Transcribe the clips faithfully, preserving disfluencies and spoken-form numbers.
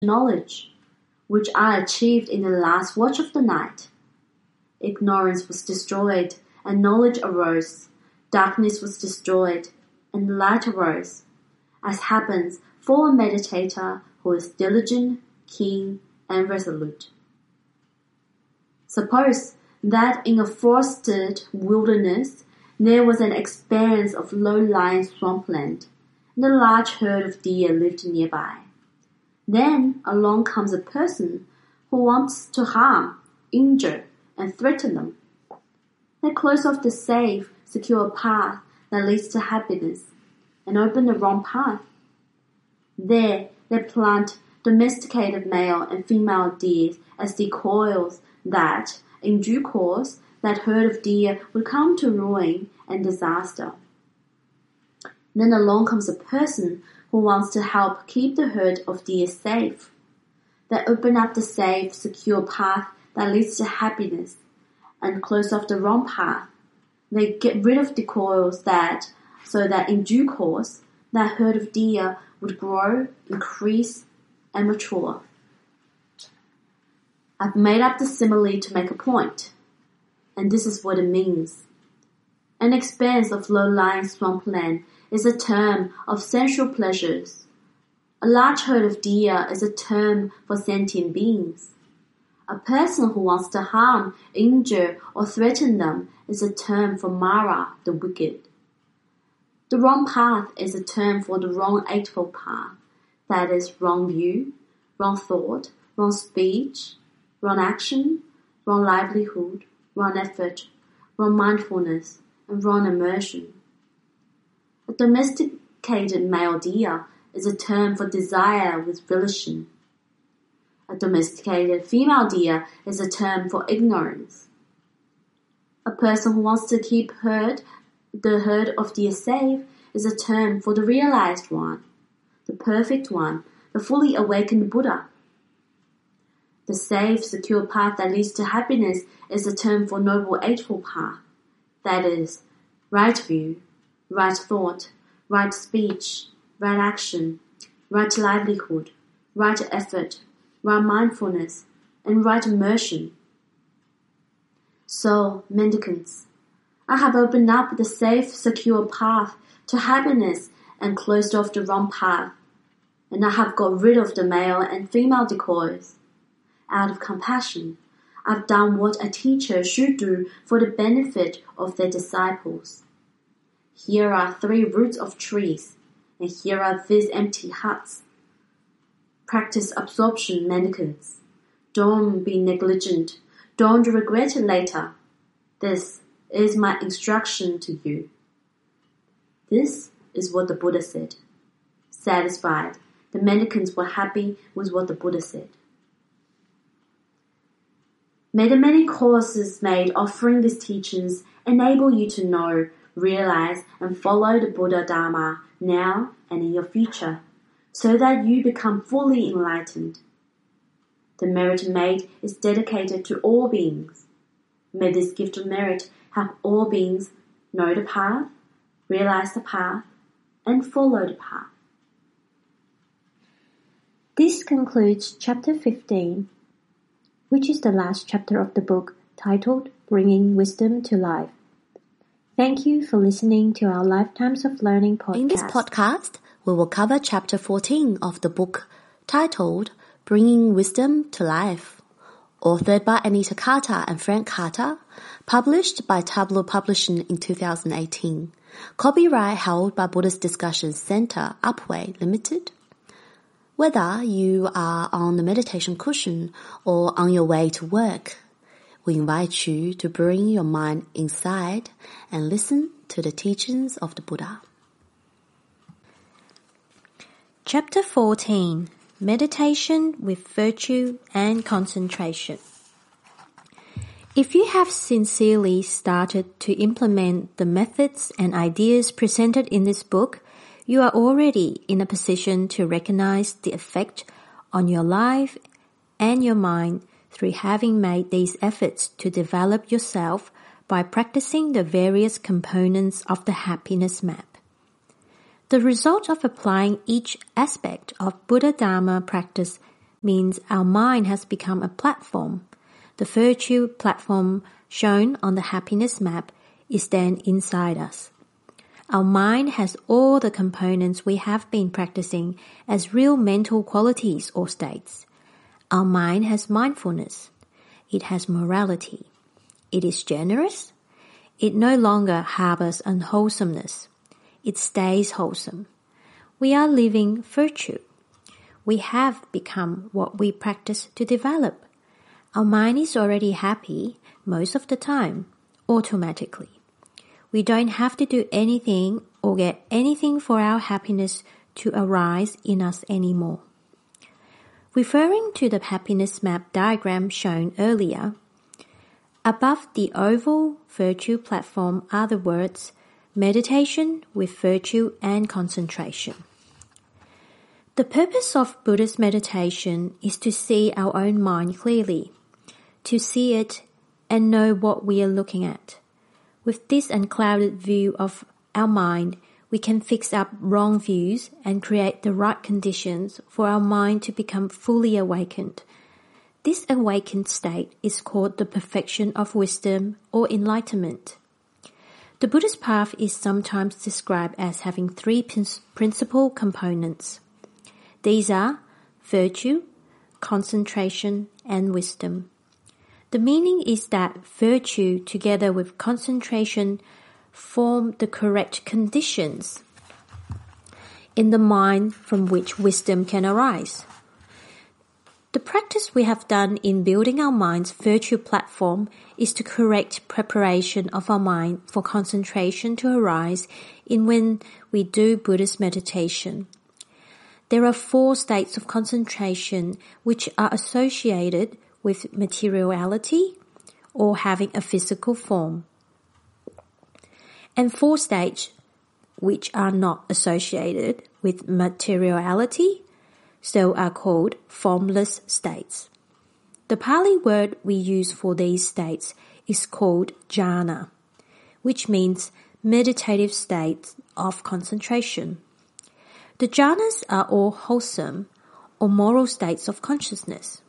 knowledge, which I achieved in the last watch of the night. Ignorance was destroyed, and knowledge arose. Darkness was destroyed, and light arose, as happens for a meditator who is diligent, keen, and resolute. Suppose that in a forested wilderness there was an expanse of low-lying swampland, and a large herd of deer lived nearby. Then along comes a person who wants to harm, injure, and threaten them. They close off the safe, secure path that leads to happiness, and open the wrong path. There they plant domesticated male and female deer as decoys that, in due course, that herd of deer would come to ruin and disaster. Then along comes a person who wants to help keep the herd of deer safe. They open up the safe, secure path that leads to happiness and close off the wrong path. They get rid of decoys that, so that in due course, that herd of deer would grow, increase, and mature. I've made up the simile to make a point, and this is what it means. An expanse of low-lying swampland is a term of sensual pleasures. A large herd of deer is a term for sentient beings. A person who wants to harm, injure, or threaten them is a term for Mara, the wicked. The wrong path is a term for the wrong eightfold path, that is, wrong view, wrong thought, wrong speech, wrong action, wrong livelihood, wrong effort, wrong mindfulness, and wrong immersion. A domesticated male deer is a term for desire with volition. A domesticated female deer is a term for ignorance. A person who wants to keep herd, the herd of deer safe is a term for the realized one, the perfect one, the fully awakened Buddha. The safe, secure path that leads to happiness is a term for Noble Eightfold Path, that is, right view, right thought, right speech, right action, right livelihood, right effort, right mindfulness, and right immersion. So, mendicants, I have opened up the safe, secure path to happiness and closed off the wrong path, and I have got rid of the male and female decoys. Out of compassion, I've done what a teacher should do for the benefit of their disciples. Here are three roots of trees, and here are these empty huts. Practice absorption, mendicants. Don't be negligent. Don't regret it later. This is my instruction to you. This is what the Buddha said. Satisfied, the mendicants were happy with what the Buddha said. May the many courses made offering these teachings enable you to know, realize, and follow the Buddha Dharma now and in your future, so that you become fully enlightened. The merit made is dedicated to all beings. May this gift of merit help all beings know the path, realize the path, and follow the path. This concludes chapter fifteen, which is the last chapter of the book titled Bringing Wisdom to Life. Thank you for listening to our Lifetimes of Learning podcast. In this podcast, we will cover chapter fourteen of the book titled Bringing Wisdom to Life, authored by Anita Carter and Frank Carter, published by Tableau Publishing in two thousand eighteen. Copyright held by Buddhist Discussion Center, Upway Limited. Whether you are on the meditation cushion or on your way to work, we invite you to bring your mind inside and listen to the teachings of the Buddha. Chapter fourteen, Meditation with Virtue and Concentration. If you have sincerely started to implement the methods and ideas presented in this book, you are already in a position to recognize the effect on your life and your mind through having made these efforts to develop yourself by practicing the various components of the happiness map. The result of applying each aspect of Buddha Dharma practice means our mind has become a platform. The virtue platform shown on the happiness map is then inside us. Our mind has all the components we have been practicing as real mental qualities or states. Our mind has mindfulness. It has morality. It is generous. It no longer harbors unwholesomeness. It stays wholesome. We are living virtue. We have become what we practice to develop. Our mind is already happy most of the time, automatically. We don't have to do anything or get anything for our happiness to arise in us anymore. Referring to the happiness map diagram shown earlier, above the oval virtue platform are the words meditation with virtue and concentration. The purpose of Buddhist meditation is to see our own mind clearly, to see it and know what we are looking at. With this unclouded view of our mind, we can fix up wrong views and create the right conditions for our mind to become fully awakened. This awakened state is called the perfection of wisdom or enlightenment. The Buddhist path is sometimes described as having three principal components. These are virtue, concentration, and wisdom. The meaning is that virtue together with concentration form the correct conditions in the mind from which wisdom can arise. The practice we have done in building our mind's virtue platform is to correct preparation of our mind for concentration to arise in when we do Buddhist meditation. There are four states of concentration which are associated with materiality or having a physical form, and four states which are not associated with materiality, so are called formless states. The Pali word we use for these states is called jhana, which means meditative states of concentration. The jhanas are all wholesome or moral states of consciousness.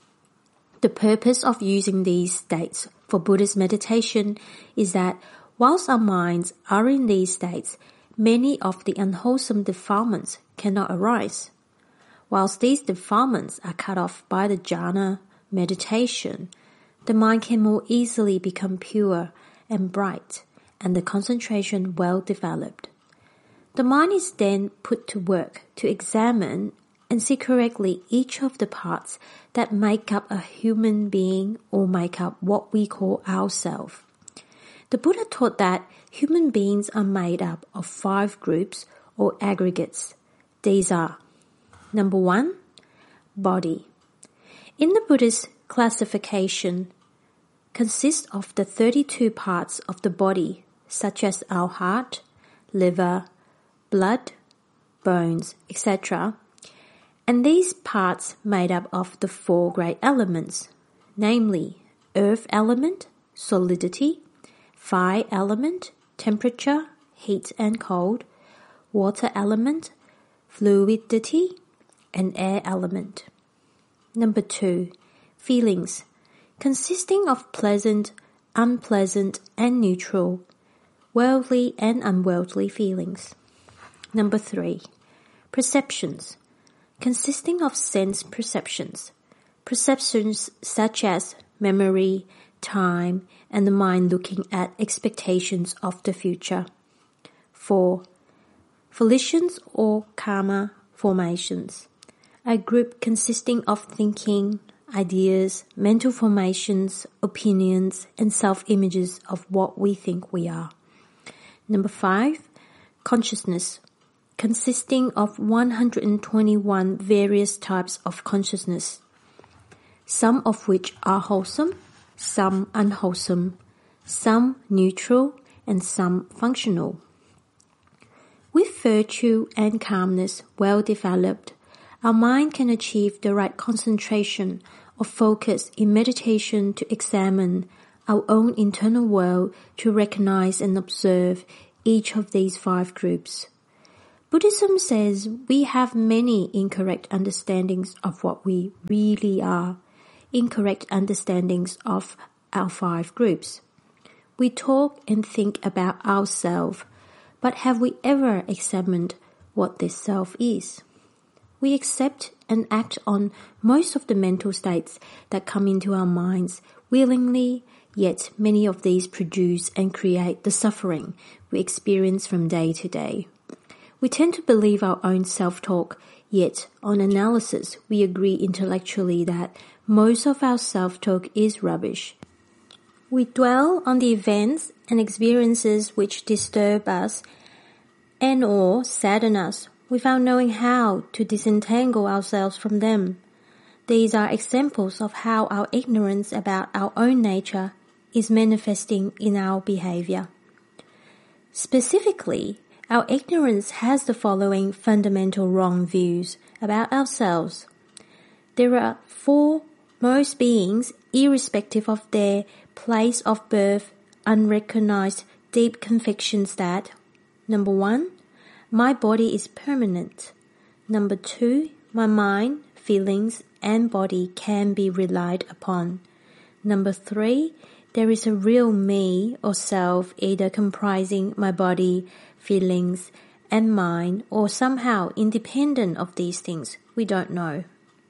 The purpose of using these states for Buddhist meditation is that whilst our minds are in these states, many of the unwholesome defilements cannot arise. Whilst these defilements are cut off by the jhana meditation, the mind can more easily become pure and bright, and the concentration well developed. The mind is then put to work to examine and see correctly each of the parts that make up a human being or make up what we call ourself. The Buddha taught that human beings are made up of five groups or aggregates. These are: number one, body. In the Buddhist classification, consists of the thirty-two parts of the body, such as our heart, liver, blood, bones, et cetera, and these parts made up of the four great elements, namely earth element, solidity, fire element, temperature, heat and cold, water element, fluidity, and air element. Number two, feelings, consisting of pleasant, unpleasant, and neutral, worldly and unworldly feelings. Number three, perceptions, consisting of sense perceptions, perceptions such as memory, time, and the mind looking at expectations of the future. Four, volitions or karma formations, a group consisting of thinking, ideas, mental formations, opinions, and self-images of what we think we are. Number five, consciousness, consisting of one hundred twenty-one various types of consciousness, some of which are wholesome, some unwholesome, some neutral, and some functional. With virtue and calmness well developed, our mind can achieve the right concentration or focus in meditation to examine our own internal world, to recognize and observe each of these five groups. Buddhism says we have many incorrect understandings of what we really are, incorrect understandings of our five groups. We talk and think about ourselves, but have we ever examined what this self is? We accept and act on most of the mental states that come into our minds willingly, yet many of these produce and create the suffering we experience from day to day. We tend to believe our own self-talk, yet on analysis we agree intellectually that most of our self-talk is rubbish. We dwell on the events and experiences which disturb us and or sadden us without knowing how to disentangle ourselves from them. These are examples of how our ignorance about our own nature is manifesting in our behavior. Specifically, our ignorance has the following fundamental wrong views about ourselves. There are for most beings, irrespective of their place of birth, unrecognized deep convictions that, number one, my body is permanent. Number two, my mind, feelings, and body can be relied upon. Number three, there is a real me or self either comprising my body, feelings, and mind, or somehow independent of these things. We don't know.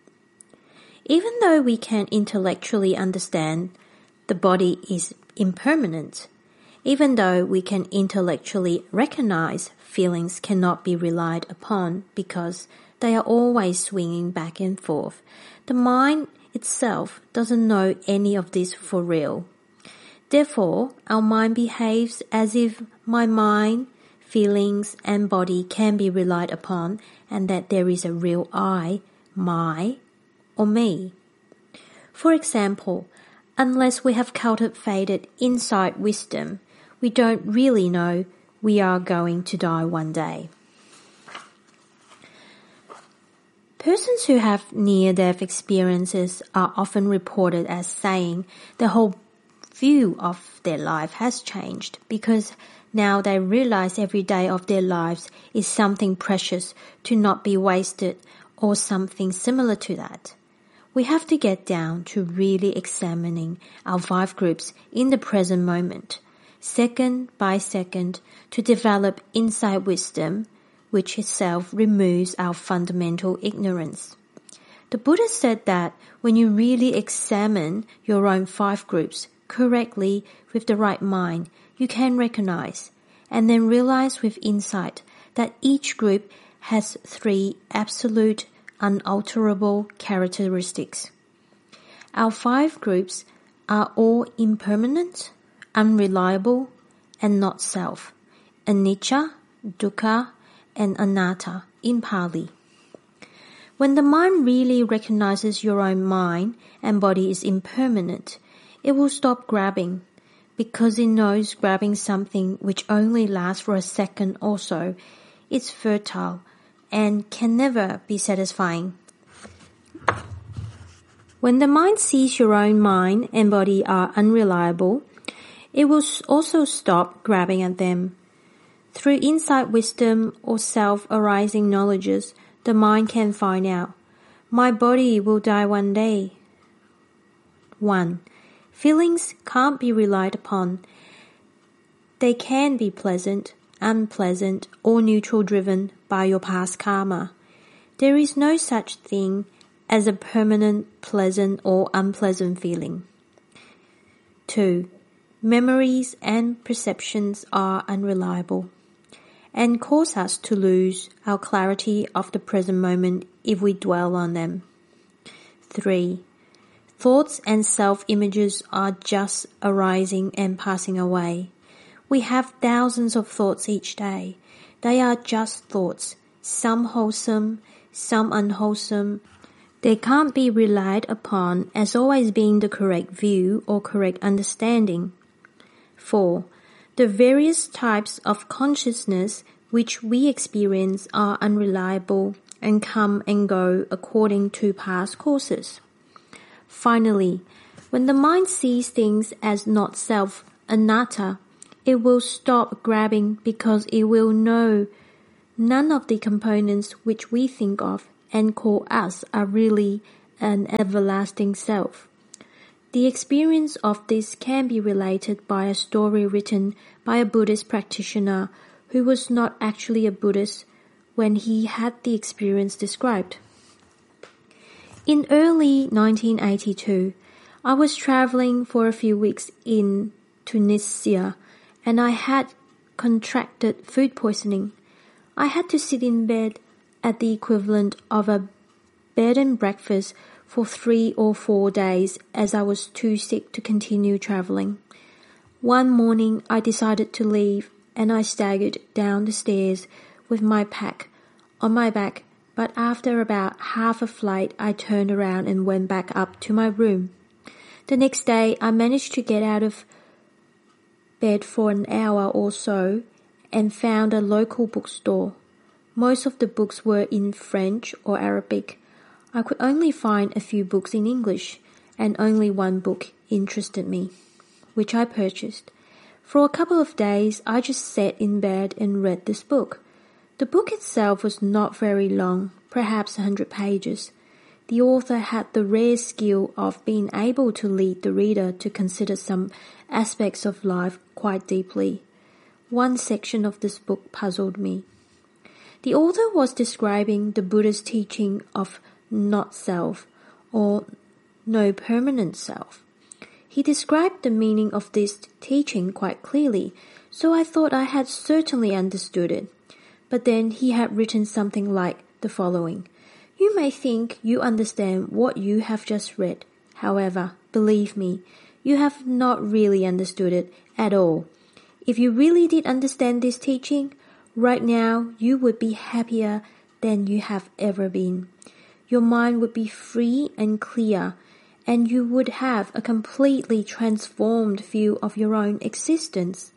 Even though we can intellectually understand the body is impermanent, even though we can intellectually recognize feelings cannot be relied upon because they are always swinging back and forth, the mind itself doesn't know any of this for real. Therefore, our mind behaves as if my mind, feelings, and body can be relied upon and that there is a real I, my, or me. For example, unless we have cultivated insight wisdom, we don't really know we are going to die one day. Persons who have near-death experiences are often reported as saying the whole view of their life has changed because now they realize every day of their lives is something precious to not be wasted or something similar to that. We have to get down to really examining our five groups in the present moment, second by second, to develop insight wisdom, which itself removes our fundamental ignorance. The Buddha said that when you really examine your own five groups correctly with the right mind, you can recognize and then realize with insight that each group has three absolute, unalterable characteristics. Our five groups are all impermanent, unreliable, and not self, anicca, dukkha, and anatta in Pali. When the mind really recognizes your own mind and body is impermanent, it will stop grabbing, because it knows grabbing something which only lasts for a second or so is fertile and can never be satisfying. When the mind sees your own mind and body are unreliable, it will also stop grabbing at them. Through insight wisdom or self-arising knowledges, the mind can find out, my body will die one day. One. Feelings can't be relied upon. They can be pleasant, unpleasant, or neutral driven by your past karma. There is no such thing as a permanent pleasant or unpleasant feeling. Two. Memories and perceptions are unreliable and cause us to lose our clarity of the present moment if we dwell on them. Three. Thoughts and self-images are just arising and passing away. We have thousands of thoughts each day. They are just thoughts, some wholesome, some unwholesome. They can't be relied upon as always being the correct view or correct understanding. Four. The various types of consciousness which we experience are unreliable and come and go according to past courses. Finally, when the mind sees things as not self, anatta, it will stop grabbing because it will know None of the components which we think of and call us are really an everlasting self. The experience of this can be related by a story written by a Buddhist practitioner who was not actually a Buddhist when he had the experience described. In early nineteen eighty-two, I was traveling for a few weeks in Tunisia and I had contracted food poisoning. I had to sit in bed at the equivalent of a bed and breakfast for three or four days as I was too sick to continue traveling. One morning I decided to leave and I staggered down the stairs with my pack on my back, but after about half a flight I turned around and went back up to my room. The next day I managed to get out of bed for an hour or so and found a local bookstore. Most of the books were in French or Arabic. I could only find a few books in English, and only one book interested me, which I purchased. For a couple of days, I just sat in bed and read this book. The book itself was not very long, perhaps a hundred pages. The author had the rare skill of being able to lead the reader to consider some aspects of life quite deeply. One section of this book puzzled me. The author was describing the Buddha's teaching of not self, or no permanent self. He described the meaning of this teaching quite clearly, so I thought I had certainly understood it. But then he had written something like the following: "You may think you understand what you have just read. However, believe me, you have not really understood it at all. If you really did understand this teaching, right now you would be happier than you have ever been. Your mind would be free and clear, and you would have a completely transformed view of your own existence."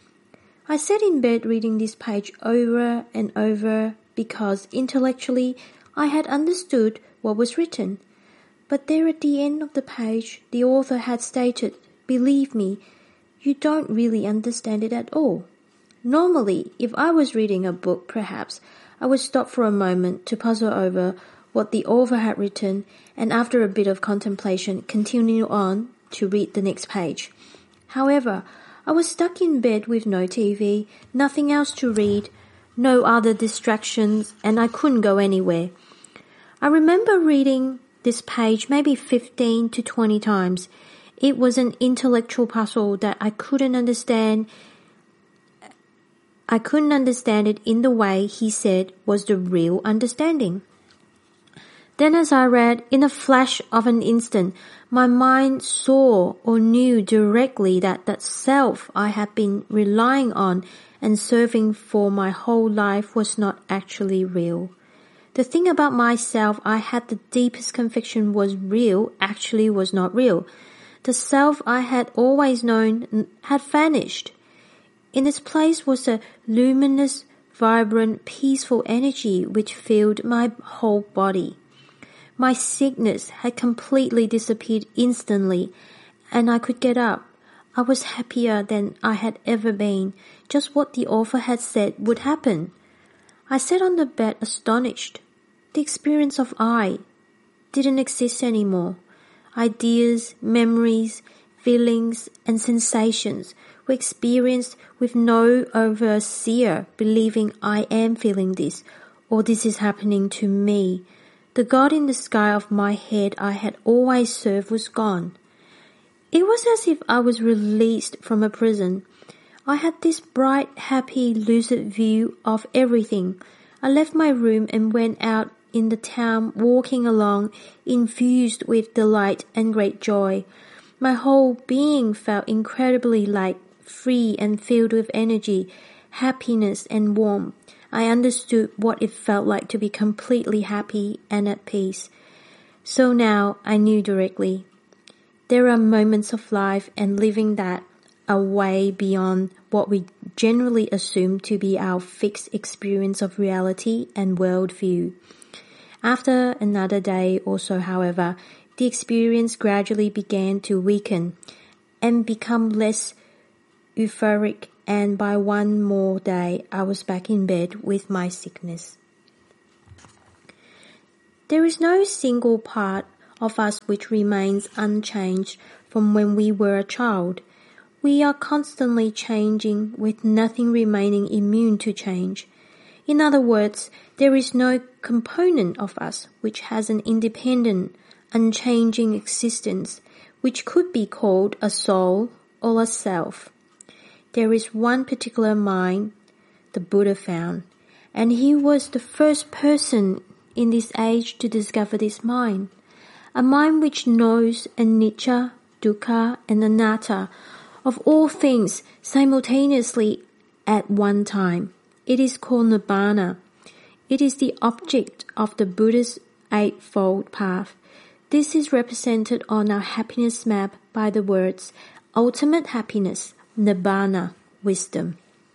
I sat in bed reading this page over and over because intellectually I had understood what was written. But there at the end of the page, the author had stated, "Believe me, you don't really understand it at all." Normally, if I was reading a book, perhaps I would stop for a moment to puzzle over what the author had written, and after a bit of contemplation, continue on to read the next page. However, I was stuck in bed with no T V, nothing else to read, no other distractions, and I couldn't go anywhere. I remember reading this page maybe fifteen to twenty times. It was an intellectual puzzle that I couldn't understand. I couldn't understand it in the way he said was the real understanding. Then as I read, in a flash of an instant, my mind saw or knew directly that that self I had been relying on and serving for my whole life was not actually real. The thing about myself I had the deepest conviction was real actually was not real. The self I had always known had vanished. In its place was a luminous, vibrant, peaceful energy which filled my whole body. My sickness had completely disappeared instantly, and I could get up. I was happier than I had ever been, just what the author had said would happen. I sat on the bed astonished. The experience of I didn't exist anymore. Ideas, memories, feelings, and sensations were experienced with no overseer believing I am feeling this, or this is happening to me. The God in the sky of my head I had always served was gone. It was as if I was released from a prison. I had this bright, happy, lucid view of everything. I left my room and went out in the town, walking along, infused with delight and great joy. My whole being felt incredibly light, free and filled with energy, happiness and warmth. I understood what it felt like to be completely happy and at peace. So now I knew directly. There are moments of life and living that are way beyond what we generally assume to be our fixed experience of reality and worldview. After another day or so, however, the experience gradually began to weaken and become less euphoric and by one more day I was back in bed with my sickness. There is no single part of us which remains unchanged from when we were a child. We are constantly changing, with nothing remaining immune to change. In other words, there is no component of us which has an independent, unchanging existence, which could be called a soul or a self. There is one particular mind the Buddha found, and he was the first person in this age to discover this mind, a mind which knows anicca, dukkha, and anatta of all things simultaneously at one time. It is called Nibbana. It is the object of the Buddha's Eightfold Path. This is represented on our happiness map by the words ultimate happiness, Nibbana, wisdom.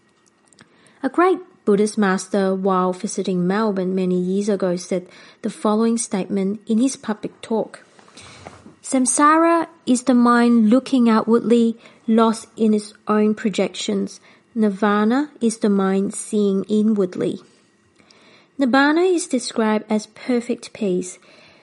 A great Buddhist master, while visiting Melbourne many years ago, said the following statement in his public talk. Samsara is the mind looking outwardly, lost in its own projections. Nirvana is the mind seeing inwardly. Nibbana is described as perfect peace,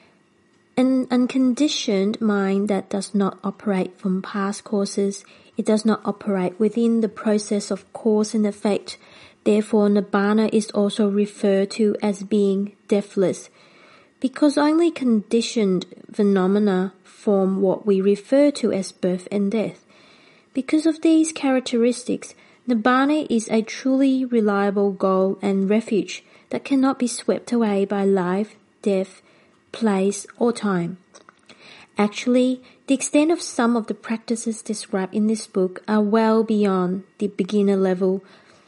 an unconditioned mind that does not operate from past causes. It does not operate within the process of cause and effect. Therefore, Nibbana is also referred to as being deathless, because only conditioned phenomena form what we refer to as birth and death. Because of these characteristics, Nibbana is a truly reliable goal and refuge that cannot be swept away by life, death, place, or time. Actually, the extent of some of the practices described in this book are well beyond the beginner level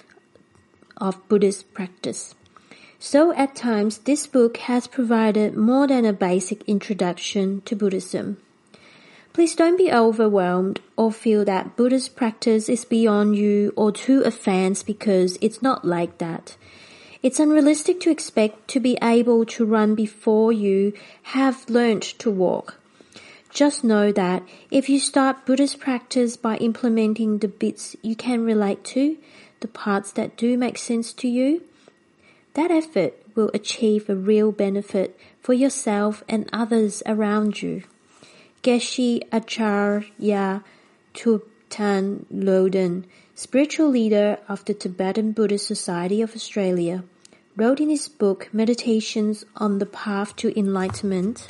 of Buddhist practice. So at times, this book has provided more than a basic introduction to Buddhism. Please don't be overwhelmed or feel that Buddhist practice is beyond you or too advanced, because it's not like that. It's unrealistic to expect to be able to run before you have learned to walk. Just know that if you start Buddhist practice by implementing the bits you can relate to, the parts that do make sense to you, that effort will achieve a real benefit for yourself and others around you. Geshe Acharya Thubten Lodden, spiritual leader of the Tibetan Buddhist Society of Australia, wrote in his book Meditations on the Path to Enlightenment,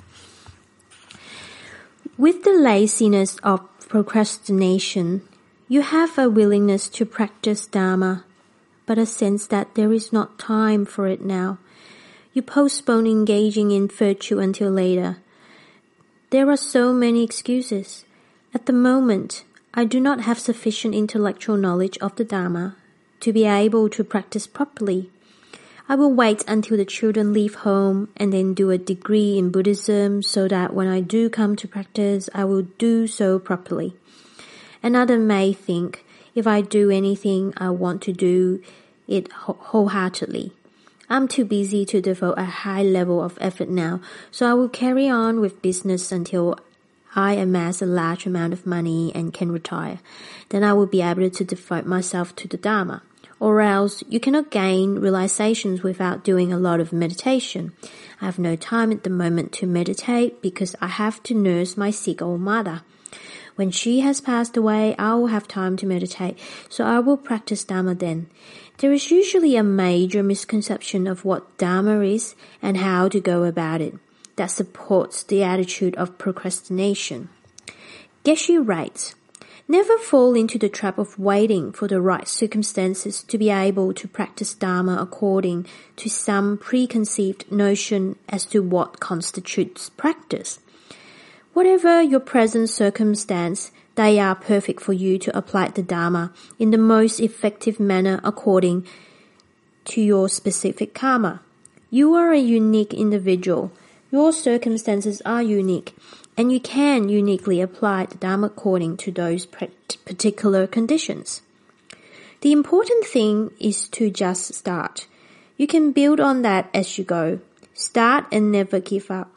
with the laziness of procrastination, you have a willingness to practice Dharma, but a sense that there is not time for it now. You postpone engaging in virtue until later. There are so many excuses. At the moment, I do not have sufficient intellectual knowledge of the Dharma to be able to practice properly. I will wait until the children leave home and then do a degree in Buddhism so that when I do come to practice, I will do so properly. Another may think, if I do anything, I want to do it wholeheartedly. I'm too busy to devote a high level of effort now, so I will carry on with business until I amass a large amount of money and can retire. Then I will be able to devote myself to the Dharma. Or else you cannot gain realizations without doing a lot of meditation. I have no time at the moment to meditate because I have to nurse my sick old mother. When she has passed away, I will have time to meditate, so I will practice Dharma then. There is usually a major misconception of what Dharma is and how to go about it that supports the attitude of procrastination. Geshe writes, never fall into the trap of waiting for the right circumstances to be able to practice Dharma according to some preconceived notion as to what constitutes practice. Whatever your present circumstance, they are perfect for you to apply the Dharma in the most effective manner according to your specific karma. You are a unique individual. Your circumstances are unique, and you can uniquely apply the Dharma according to those particular conditions. The important thing is to just start. You can build on that as you go. Start and never give up.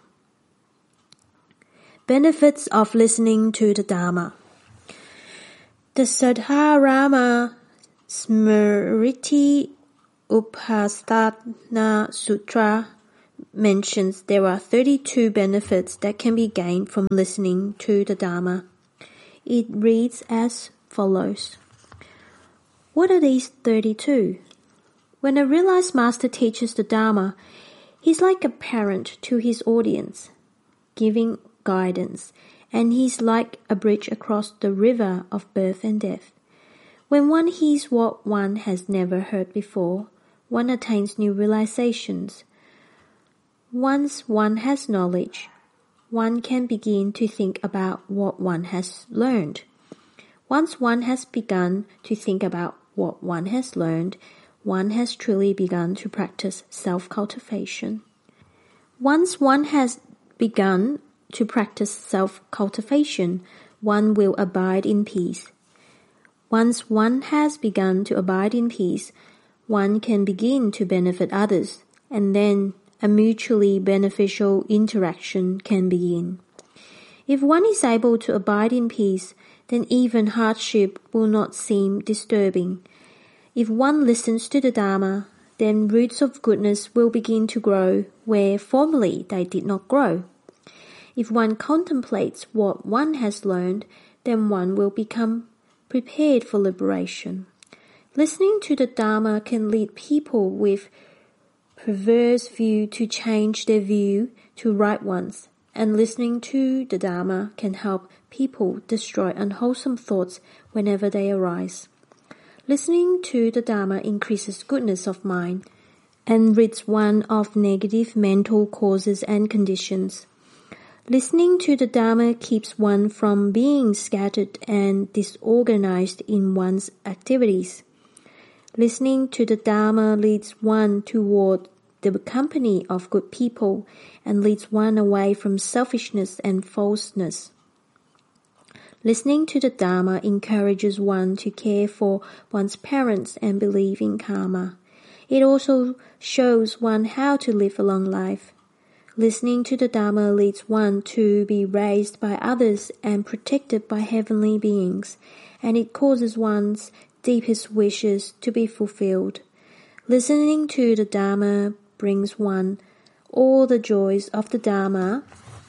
Benefits of listening to the Dharma. The Saddharama Smriti Upasthana Sutra mentions there are thirty-two benefits that can be gained from listening to the Dharma. It reads as follows. What are these thirty-two? When a realized master teaches the Dharma, he's like a parent to his audience, giving guidance, and he's like a bridge across the river of birth and death. When one hears what one has never heard before, one attains new realizations. Once one has knowledge, one can begin to think about what one has learned. Once one has begun to think about what one has learned, one has truly begun to practice self-cultivation. Once one has begun to practice self-cultivation, one will abide in peace. Once one has begun to abide in peace, one can begin to benefit others, and then a mutually beneficial interaction can begin. If one is able to abide in peace, then even hardship will not seem disturbing. If one listens to the Dharma, then roots of goodness will begin to grow where formerly they did not grow. If one contemplates what one has learned, then one will become prepared for liberation. Listening to the Dharma can lead people with perverse view to change their view to right ones, and listening to the Dharma can help people destroy unwholesome thoughts whenever they arise. Listening to the Dharma increases goodness of mind and rids one of negative mental causes and conditions. Listening to the Dharma keeps one from being scattered and disorganized in one's activities. Listening to the Dharma leads one toward the company of good people and leads one away from selfishness and falseness. Listening to the Dharma encourages one to care for one's parents and believe in karma. It also shows one how to live a long life. Listening to the Dharma leads one to be raised by others and protected by heavenly beings, and it causes one's deepest wishes to be fulfilled. Listening to the Dharma brings one all the joys of the Dharma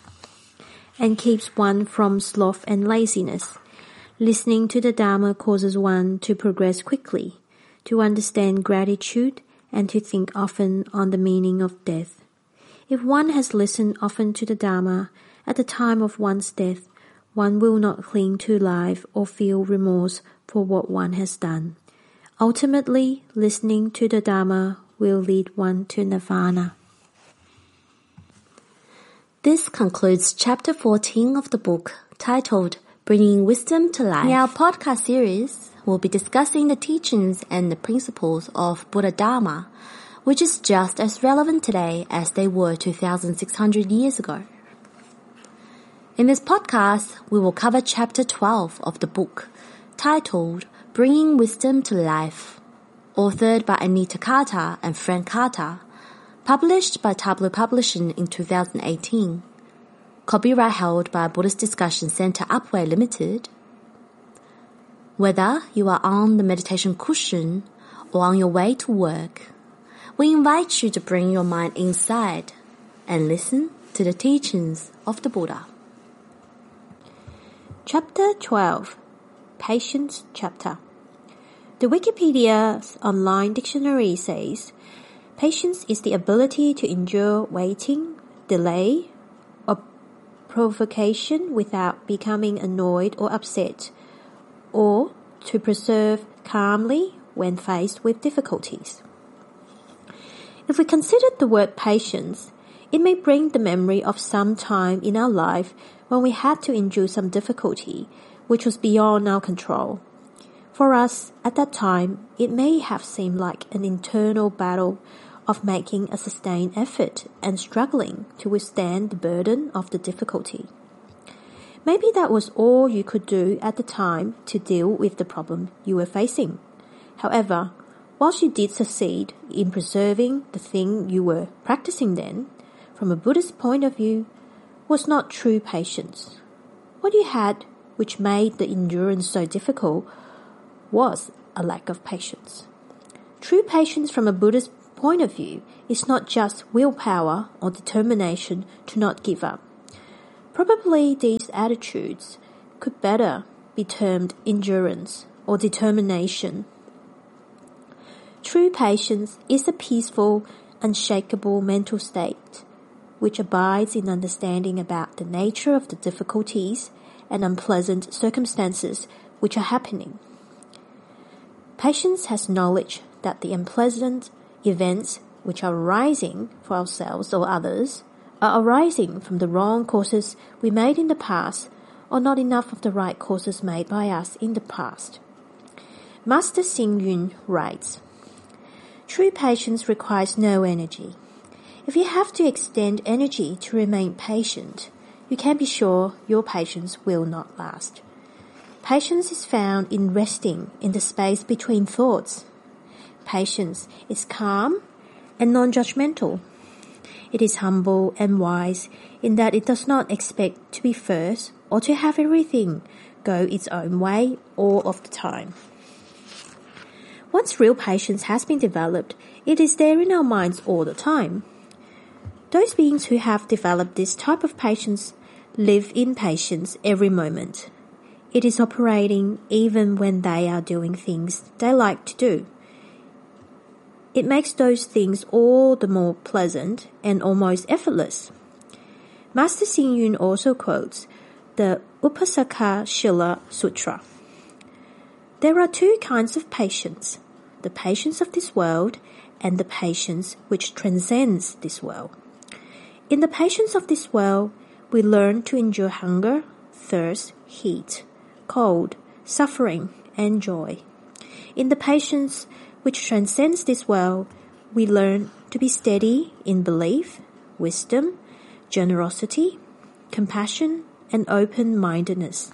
and keeps one from sloth and laziness. Listening to the Dharma causes one to progress quickly, to understand gratitude, and to think often on the meaning of death. If one has listened often to the Dharma, at the time of one's death, one will not cling to life or feel remorse for what one has done. Ultimately, listening to the Dharma will lead one to nirvana. This concludes chapter fourteen of the book titled Bringing Wisdom to Life. In our podcast series, we'll be discussing the teachings and the principles of Buddha Dharma, which is just as relevant today as they were two thousand six hundred years ago. In this podcast, we will cover chapter twelve of the book, titled Bringing Wisdom to Life, authored by Anita Carter and Frank Carter, published by Tableau Publishing in two thousand eighteen. Copyright held by Buddhist Discussion Center Upway Limited. Whether you are on the meditation cushion or on your way to work, we invite you to bring your mind inside and listen to the teachings of the Buddha. Chapter twelve, Patience Chapter. The Wikipedia's online dictionary says, patience is the ability to endure waiting, delay, or provocation without becoming annoyed or upset, or to preserve calmly when faced with difficulties. If we consider the word patience, it may bring the memory of some time in our life when we had to endure some difficulty which was beyond our control. For us, at that time, it may have seemed like an internal battle of making a sustained effort and struggling to withstand the burden of the difficulty. Maybe that was all you could do at the time to deal with the problem you were facing. However, whilst you did succeed in preserving the thing you were practicing then, from a Buddhist point of view, was not true patience. What you had, which made the endurance so difficult, was a lack of patience. True patience from a Buddhist point of view is not just willpower or determination to not give up. Probably these attitudes could better be termed endurance or determination. True patience is a peaceful, unshakable mental state which abides in understanding about the nature of the difficulties and unpleasant circumstances which are happening. Patience has knowledge that the unpleasant events which are arising for ourselves or others are arising from the wrong courses we made in the past or not enough of the right courses made by us in the past. Master Xing Yun writes, "True patience requires no energy. If you have to extend energy to remain patient, you can be sure your patience will not last. Patience is found in resting in the space between thoughts. Patience is calm and non-judgmental. It is humble and wise in that it does not expect to be first or to have everything go its own way all of the time. Once real patience has been developed, it is there in our minds all the time. Those beings who have developed this type of patience live in patience every moment. It is operating even when they are doing things they like to do. It makes those things all the more pleasant and almost effortless." Master Xing Yun also quotes the Upasaka Shila Sutra. "There are two kinds of patience, the patience of this world and the patience which transcends this world. In the patience of this world, we learn to endure hunger, thirst, heat, cold, suffering, and joy. In the patience which transcends this world, we learn to be steady in belief, wisdom, generosity, compassion, and open-mindedness.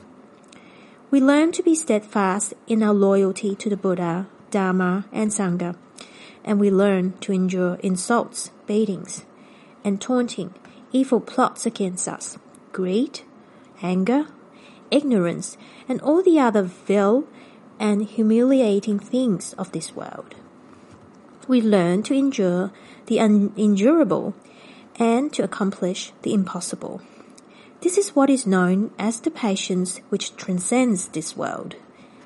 We learn to be steadfast in our loyalty to the Buddha, Dharma, and Sangha, and we learn to endure insults, beatings, and taunting, evil plots against us, greed, anger, ignorance, and all the other vile and humiliating things of this world. We learn to endure the unendurable and to accomplish the impossible. This is what is known as the patience which transcends this world.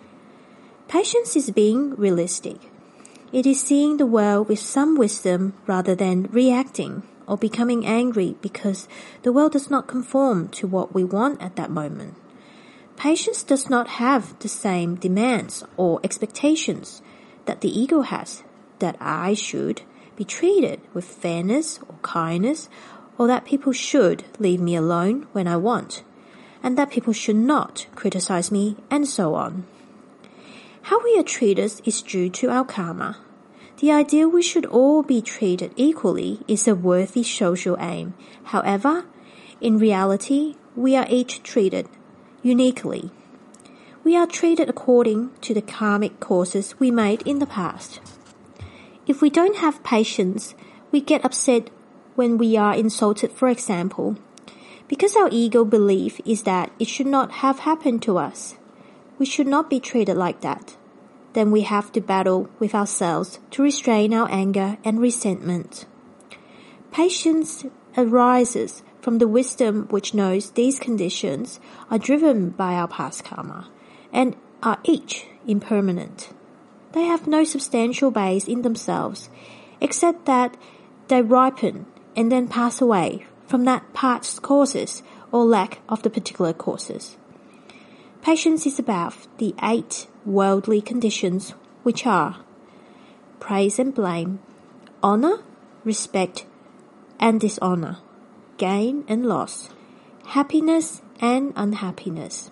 Patience is being realistic. It is seeing the world with some wisdom rather than reacting or becoming angry because the world does not conform to what we want at that moment. Patience does not have the same demands or expectations that the ego has, that I should be treated with fairness or kindness, or that people should leave me alone when I want, and that people should not criticize me, and so on. How we are treated is due to our karma. The idea we should all be treated equally is a worthy social aim. However, in reality, we are each treated uniquely. We are treated according to the karmic courses we made in the past. If we don't have patience, we get upset when we are insulted, for example, because our ego belief is that it should not have happened to us. We should not be treated like that. Then we have to battle with ourselves to restrain our anger and resentment. Patience arises from the wisdom which knows these conditions are driven by our past karma and are each impermanent. They have no substantial base in themselves, except that they ripen and then pass away from that past causes or lack of the particular causes. Patience is about the eight worldly conditions, which are praise and blame, honor, respect, and dishonor, gain and loss, happiness and unhappiness.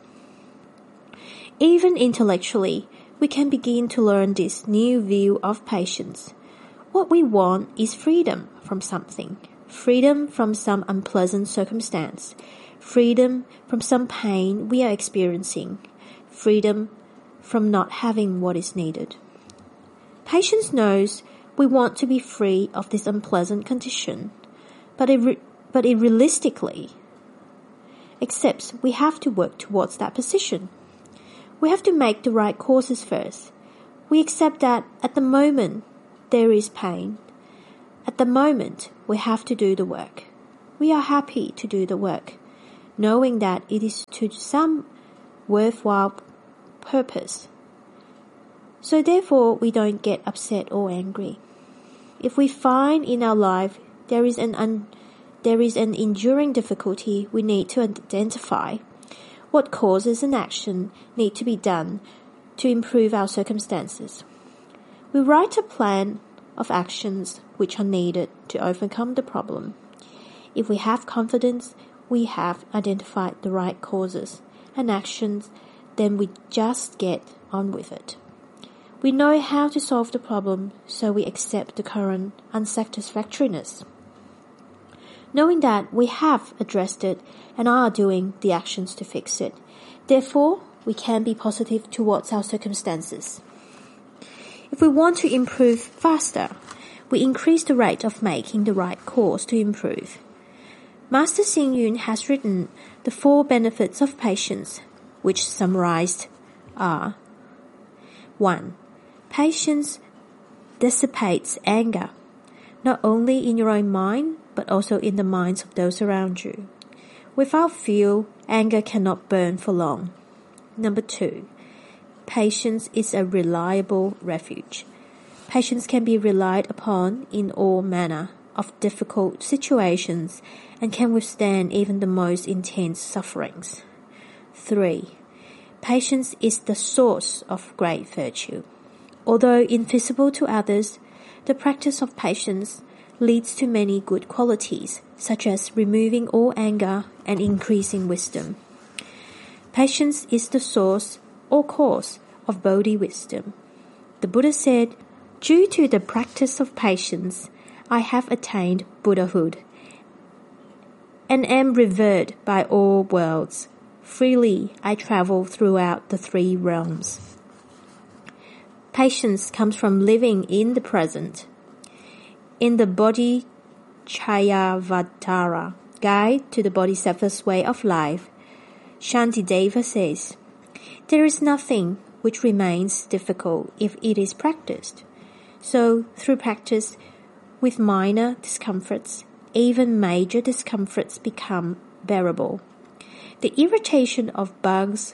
Even intellectually, we can begin to learn this new view of patience. What we want is freedom from something, freedom from some unpleasant circumstance, freedom from some pain we are experiencing, freedom from not having what is needed. Patience knows we want to be free of this unpleasant condition, but it, re- but it realistically accepts we have to work towards that position. We have to make the right courses first. We accept that at the moment there is pain. At the moment we have to do the work. We are happy to do the work, knowing that it is to some worthwhile purpose. So therefore we don't get upset or angry. If we find in our life there is an un- there is an enduring difficulty, we need to identify what causes and action need to be done to improve our circumstances. We write a plan of actions which are needed to overcome the problem. If we have confidence, we have identified the right causes and actions, then we just get on with it. We know how to solve the problem, so we accept the current unsatisfactoriness, knowing that we have addressed it and are doing the actions to fix it. Therefore, we can be positive towards our circumstances. If we want to improve faster, we increase the rate of making the right course to improve. Master Xing Yun has written the four benefits of patience, which summarized are: one. Patience dissipates anger, not only in your own mind, but also in the minds of those around you. Without fuel, anger cannot burn for long. Number two, patience is a reliable refuge. Patience can be relied upon in all manner of difficult situations and can withstand even the most intense sufferings. Three, patience is the source of great virtue. Although invisible to others, the practice of patience leads to many good qualities, such as removing all anger and increasing wisdom. Patience is the source or cause of Bodhi wisdom. The Buddha said, "Due to the practice of patience, I have attained Buddhahood and am revered by all worlds. Freely I travel throughout the three realms." Patience comes from living in the present. In the Bodhicayavatara Guide to the Bodhisattva's Way of Life, Shantideva says, "There is nothing which remains difficult if it is practiced. So, through practice, with minor discomforts, even major discomforts become bearable. The irritation of bugs,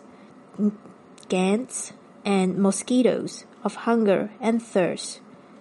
ants, and mosquitoes, of hunger and thirst,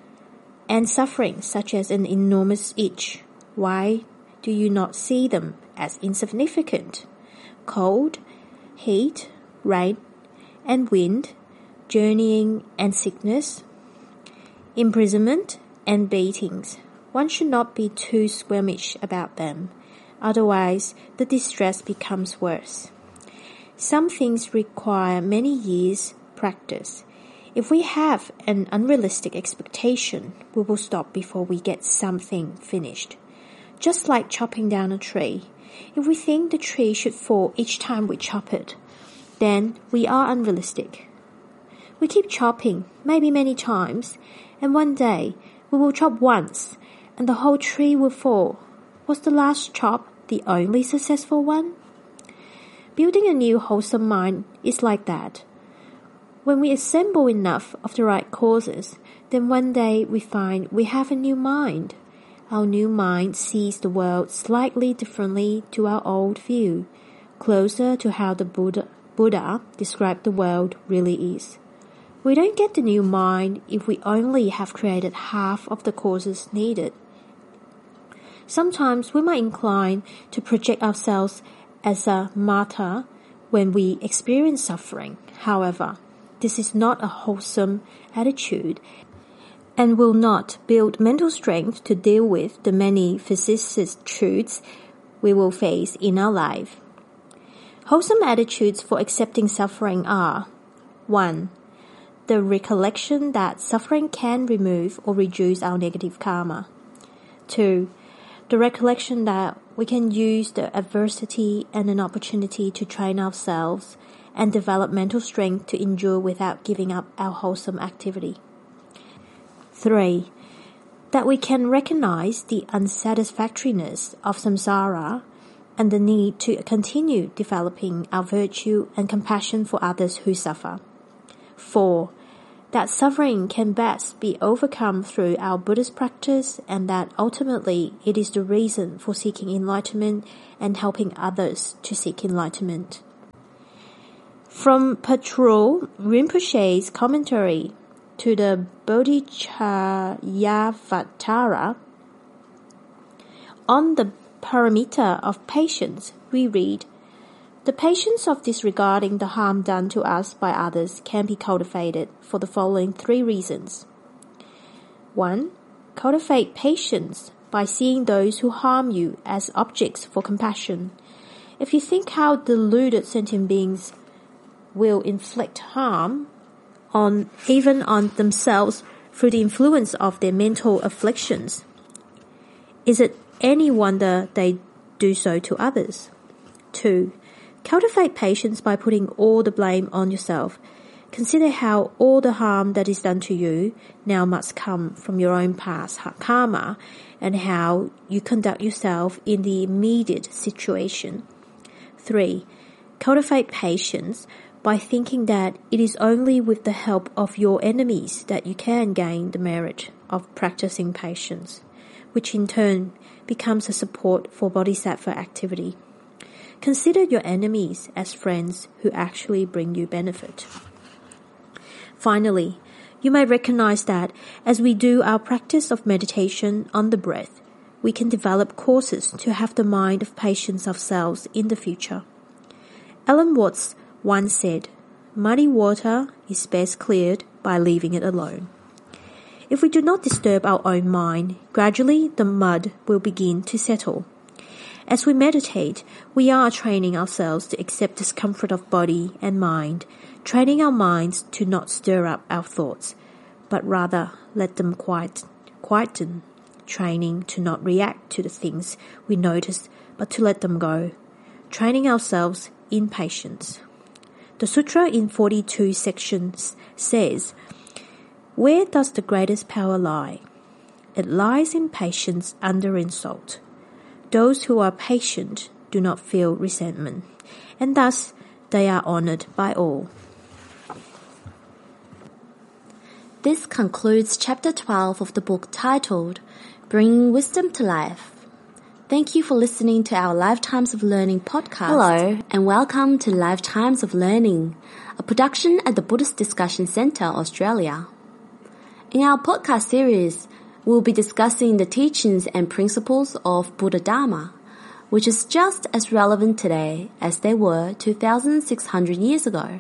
and suffering such as an enormous itch, why do you not see them as insignificant? Cold, heat, rain, and wind, journeying and sickness, imprisonment and beatings. One should not be too squeamish about them, otherwise the distress becomes worse. Some things require many years' practice. If we have an unrealistic expectation, we will stop before we get something finished. Just like chopping down a tree. If we think the tree should fall each time we chop it, then we are unrealistic. We keep chopping, maybe many times, and one day we will chop once, and the whole tree will fall. Was the last chop the only successful one? Building a new wholesome mind is like that. When we assemble enough of the right causes, then one day we find we have a new mind. Our new mind sees the world slightly differently to our old view, closer to how the Buddha, Buddha described the world really is. We don't get the new mind if we only have created half of the causes needed. Sometimes we might incline to project ourselves as a martyr when we experience suffering. However, this is not a wholesome attitude and will not build mental strength to deal with the many vicissitudes we will face in our life. Wholesome attitudes for accepting suffering are: one. The recollection that suffering can remove or reduce our negative karma. two. The recollection that we can use the adversity and an opportunity to train ourselves and develop mental strength to endure without giving up our wholesome activity. three. That we can recognize the unsatisfactoriness of samsara and the need to continue developing our virtue and compassion for others who suffer. four. that suffering can best be overcome through our Buddhist practice, and that ultimately it is the reason for seeking enlightenment and helping others to seek enlightenment. From Patrul Rinpoche's commentary to the Bodhicharyavatara on the Paramita of patience, we read, "The patience of disregarding the harm done to us by others can be cultivated for the following three reasons. One, cultivate patience by seeing those who harm you as objects for compassion. If you think how deluded sentient beings will inflict harm on even on themselves through the influence of their mental afflictions, is it any wonder they do so to others? Two, cultivate patience by putting all the blame on yourself. Consider how all the harm that is done to you now must come from your own past karma, and how you conduct yourself in the immediate situation. Three, cultivate patience by thinking that it is only with the help of your enemies that you can gain the merit of practicing patience, which in turn becomes a support for bodhisattva activity. Consider your enemies as friends who actually bring you benefit. Finally, you may recognize that as we do our practice of meditation on the breath, we can develop courses to have the mind of patience ourselves in the future. Alan Watts once said, "Muddy water is best cleared by leaving it alone." If we do not disturb our own mind, gradually the mud will begin to settle. As we meditate, we are training ourselves to accept discomfort of body and mind, training our minds to not stir up our thoughts, but rather let them quiet, quieten, training to not react to the things we notice, but to let them go, training ourselves in patience. The sutra in forty-two sections says, "Where does the greatest power lie? It lies in patience under insult. Those who are patient do not feel resentment, and thus they are honored by all." This concludes chapter twelve of the book titled Bringing Wisdom to Life. Thank you for listening to our Lifetimes of Learning podcast. Hello, and welcome to Lifetimes of Learning, a production at the Buddhist Discussion Centre, Australia. In our podcast series, we'll be discussing the teachings and principles of Buddha Dharma, which is just as relevant today as they were two thousand six hundred years ago.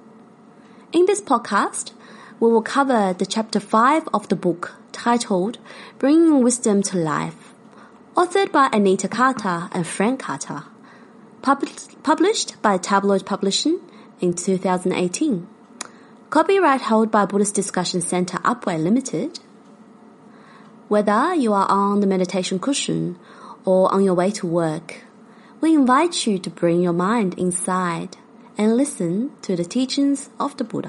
In this podcast, we will cover the chapter five of the book titled Bringing Wisdom to Life, authored by Anita Carter and Frank Carter, pub- published by Tabloid Publishing in two thousand eighteen. Copyright held by Buddhist Discussion Centre Upway Limited. Whether you are on the meditation cushion or on your way to work, we invite you to bring your mind inside and listen to the teachings of the Buddha.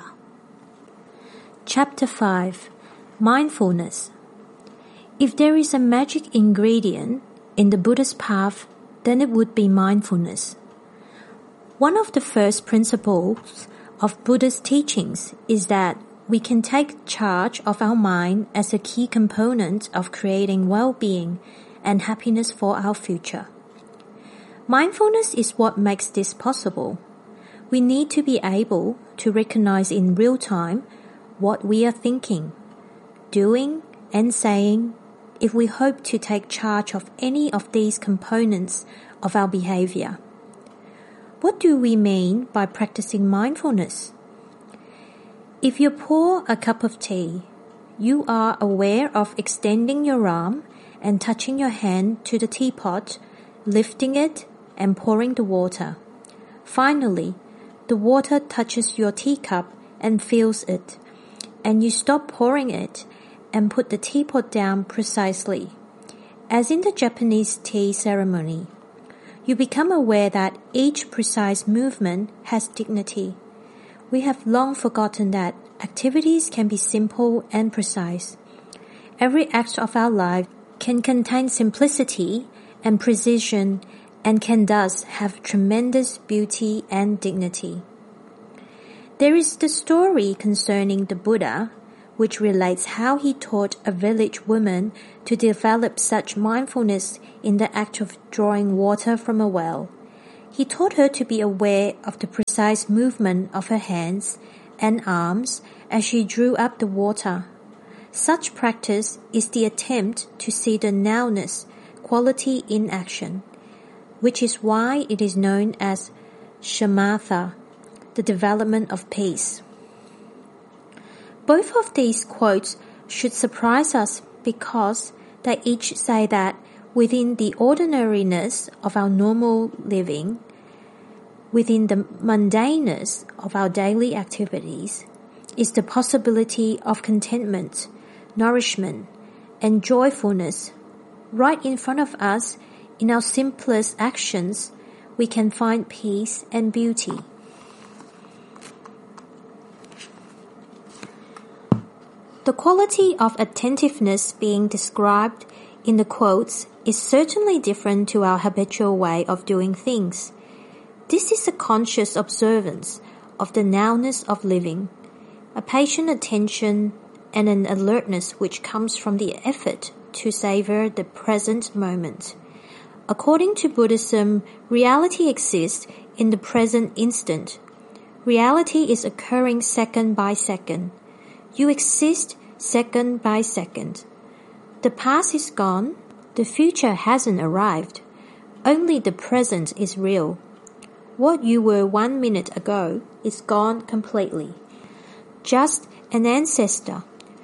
Chapter five. Mindfulness. If there is a magic ingredient in the Buddha's path, then it would be mindfulness. One of the first principles of Buddha's teachings is that we can take charge of our mind as a key component of creating well-being and happiness for our future. Mindfulness is what makes this possible. We need to be able to recognize in real time what we are thinking, doing, and saying if we hope to take charge of any of these components of our behavior. What do we mean by practicing mindfulness? If you pour a cup of tea, you are aware of extending your arm and touching your hand to the teapot, lifting it and pouring the water. Finally, the water touches your teacup and fills it, and you stop pouring it and put the teapot down precisely. As in the Japanese tea ceremony, you become aware that each precise movement has dignity. We have long forgotten that activities can be simple and precise. Every act of our life can contain simplicity and precision and can thus have tremendous beauty and dignity. There is the story concerning the Buddha, which relates how he taught a village woman to develop such mindfulness in the act of drawing water from a well. He taught her to be aware of the precise movement of her hands and arms as she drew up the water. Such practice is the attempt to see the nowness quality in action, which is why it is known as shamatha, the development of peace. Both of these quotes should surprise us because they each say that within the ordinariness of our normal living, within the mundaneness of our daily activities, is the possibility of contentment, nourishment, and joyfulness. Right in front of us, in our simplest actions, we can find peace and beauty. The quality of attentiveness being described in the quotes is certainly different to our habitual way of doing things. This is a conscious observance of the nowness of living, a patient attention and an alertness which comes from the effort to savor the present moment. According to Buddhism, reality exists in the present instant. Reality is occurring second by second. You exist second by second. The past is gone. The future hasn't arrived. Only the present is real. What you were one minute ago is gone completely. Just an ancestor.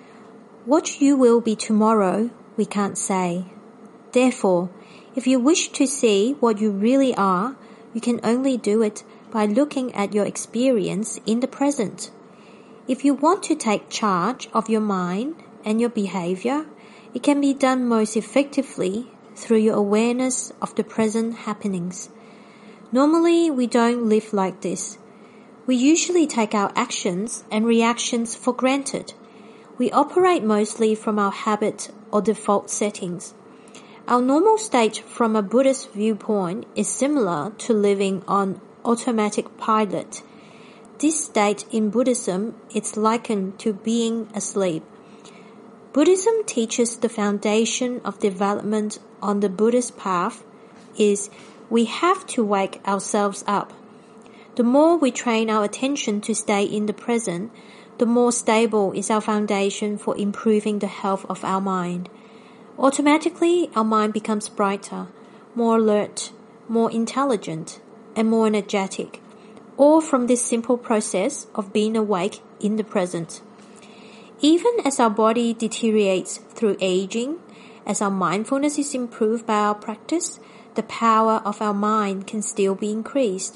What you will be tomorrow, we can't say. Therefore, if you wish to see what you really are, you can only do it by looking at your experience in the present. If you want to take charge of your mind and your behavior, it can be done most effectively through your awareness of the present happenings. Normally, we don't live like this. We usually take our actions and reactions for granted. We operate mostly from our habit or default settings. Our normal state from a Buddhist viewpoint is similar to living on automatic pilot. This state in Buddhism is likened to being asleep. Buddhism teaches the foundation of development on the Buddhist path is we have to wake ourselves up. The more we train our attention to stay in the present, the more stable is our foundation for improving the health of our mind. Automatically, our mind becomes brighter, more alert, more intelligent, and more energetic, all from this simple process of being awake in the present. Even as our body deteriorates through aging, as our mindfulness is improved by our practice, the power of our mind can still be increased.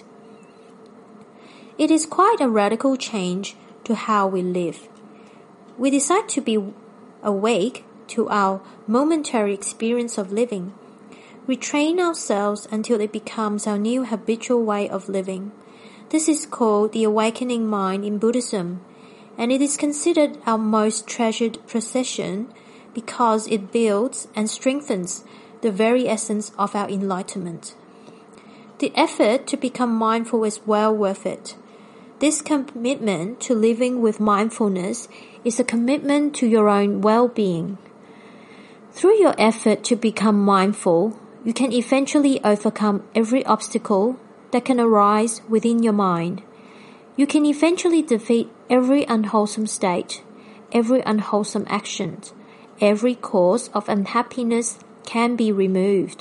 It is quite a radical change to how we live. We decide to be awake to our momentary experience of living. We train ourselves until it becomes our new habitual way of living. This is called the awakening mind in Buddhism, and it is considered our most treasured possession because it builds and strengthens the very essence of our enlightenment. The effort to become mindful is well worth it. This commitment to living with mindfulness is a commitment to your own well-being. Through your effort to become mindful, you can eventually overcome every obstacle that can arise within your mind. You can eventually defeat every unwholesome state, every unwholesome action, every cause of unhappiness can be removed.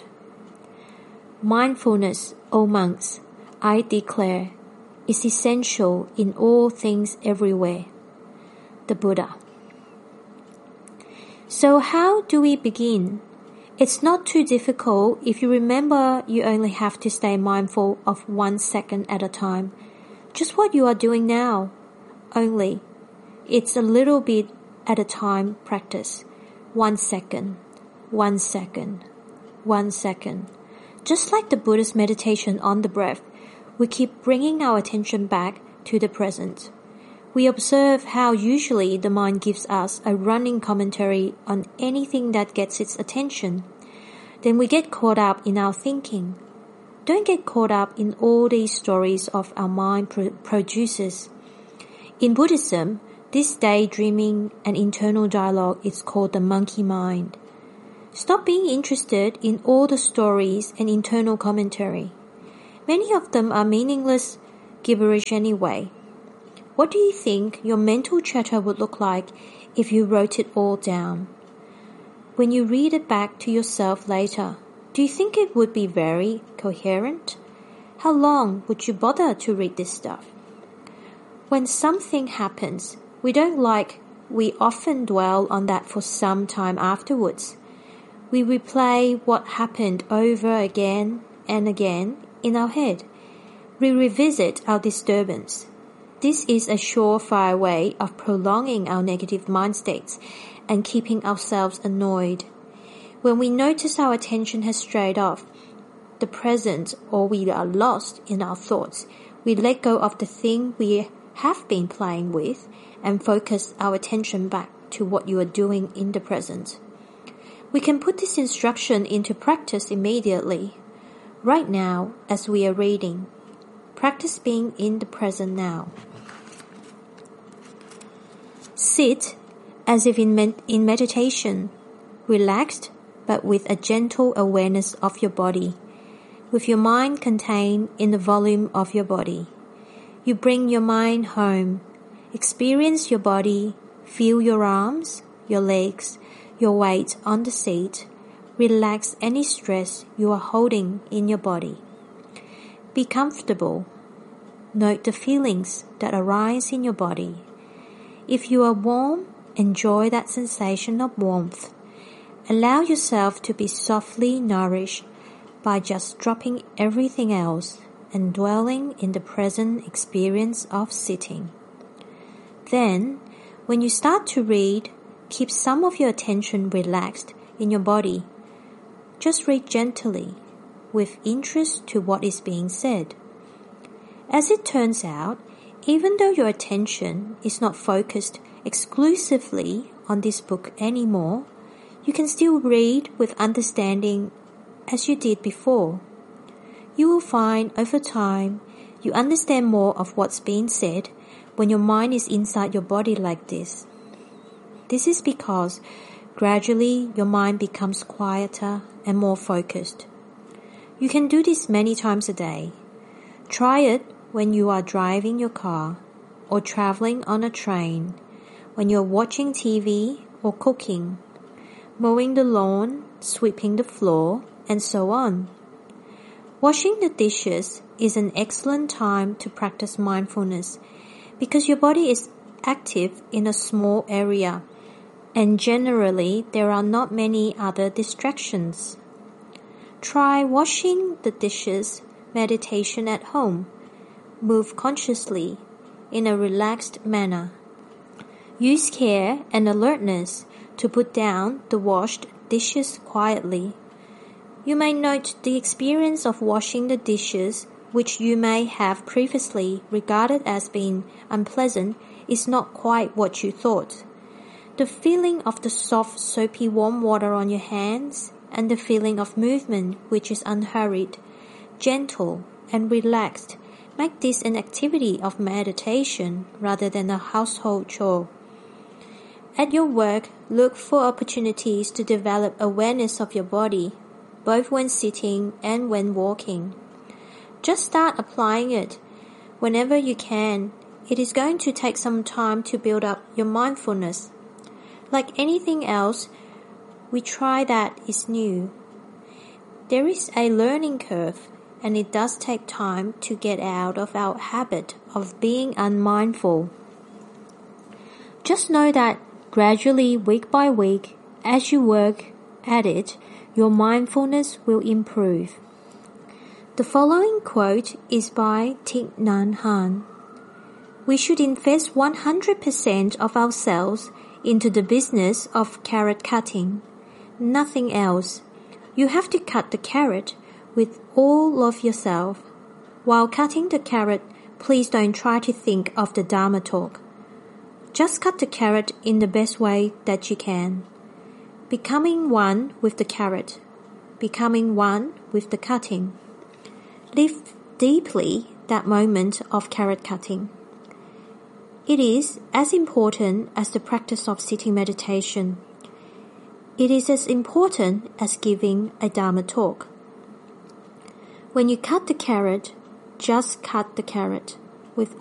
Mindfulness, O monks, I declare, is essential in all things everywhere. The Buddha. So how do we begin? It's not too difficult if you remember you only have to stay mindful of one second at a time. Just what you are doing now. Only. It's a little bit at a time practice. One second. One second. One second. Just like the Buddhist meditation on the breath, we keep bringing our attention back to the present. We observe how usually the mind gives us a running commentary on anything that gets its attention. Then we get caught up in our thinking. Don't get caught up in all these stories of our mind pro- produces. In Buddhism, this daydreaming and internal dialogue is called the monkey mind. Stop being interested in all the stories and internal commentary. Many of them are meaningless gibberish anyway. What do you think your mental chatter would look like if you wrote it all down? When you read it back to yourself later, do you think it would be very coherent? How long would you bother to read this stuff? When something happens we don't like, we often dwell on that for some time afterwards. We replay what happened over again and again in our head. We revisit our disturbance. This is a surefire way of prolonging our negative mind states and keeping ourselves annoyed. When we notice our attention has strayed off the present or we are lost in our thoughts, we let go of the thing we have been playing with and focus our attention back to what you are doing in the present. We can put this instruction into practice immediately. Right now, as we are reading, practice being in the present now. Sit as if in, med- in meditation, relaxed but with a gentle awareness of your body, with your mind contained in the volume of your body. You bring your mind home, experience your body, feel your arms, your legs, your weight on the seat, relax any stress you are holding in your body. Be comfortable. Note the feelings that arise in your body. If you are warm, enjoy that sensation of warmth. Allow yourself to be softly nourished by just dropping everything else and dwelling in the present experience of sitting. Then, when you start to read, keep some of your attention relaxed in your body. Just read gently, with interest to what is being said. As it turns out, even though your attention is not focused exclusively on this book anymore, you can still read with understanding as you did before. You will find over time you understand more of what's being said when your mind is inside your body like this. This is because gradually your mind becomes quieter and more focused. You can do this many times a day. Try it when you are driving your car or traveling on a train, when you're watching T V or cooking, mowing the lawn, sweeping the floor, and so on. Washing the dishes is an excellent time to practice mindfulness because your body is active in a small area and generally there are not many other distractions. Try washing the dishes meditation at home. Move consciously in a relaxed manner. Use care and alertness to put down the washed dishes quietly. You may note the experience of washing the dishes, which you may have previously regarded as being unpleasant, is not quite what you thought. The feeling of the soft, soapy warm water on your hands and the feeling of movement, which is unhurried, gentle, and relaxed, make this an activity of meditation rather than a household chore. At your work, look for opportunities to develop awareness of your body, both when sitting and when walking. Just start applying it whenever you can. It is going to take some time to build up your mindfulness. Like anything else, we try that is new. There is a learning curve, and it does take time to get out of our habit of being unmindful. Just know that gradually, week by week, as you work at it, your mindfulness will improve. The following quote is by Thich Nhat Hanh. We should invest one hundred percent of ourselves into the business of carrot cutting. Nothing else. You have to cut the carrot with all of yourself. While cutting the carrot, please don't try to think of the Dharma talk. Just cut the carrot in the best way that you can. Becoming one with the carrot. Becoming one with the cutting. Live deeply that moment of carrot cutting. It is as important as the practice of sitting meditation. It is as important as giving a Dharma talk. When you cut the carrot, just cut the carrot with